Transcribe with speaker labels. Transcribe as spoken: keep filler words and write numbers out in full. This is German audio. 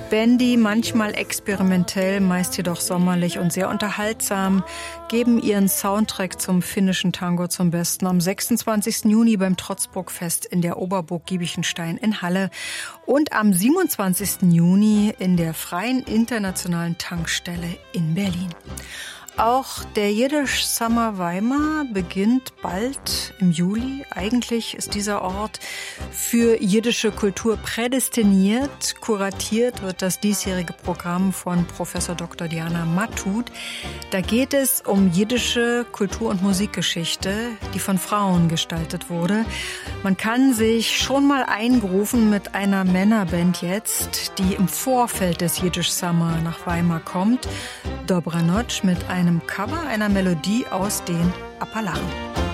Speaker 1: Bandy, manchmal experimentell, meist jedoch sommerlich und sehr unterhaltsam, geben ihren Soundtrack zum finnischen Tango zum Besten am sechsundzwanzigsten Juni beim Trotzburgfest in der Oberburg Giebichenstein in Halle und am siebenundzwanzigsten Juni in der Freien Internationalen Tankstelle in Berlin. Auch der Yiddish Summer Weimar beginnt bald im Juli. Eigentlich ist dieser Ort für jiddische Kultur prädestiniert. Kuratiert wird das diesjährige Programm von Professor Doktor Diana Mattut. Da geht es um jiddische Kultur- und Musikgeschichte, die von Frauen gestaltet wurde. Man kann sich schon mal eingrooven mit einer Männerband jetzt, die im Vorfeld des Yiddish Summer nach Weimar kommt. Dobra Noc mit einem Cover einer Melodie aus den Appalachen.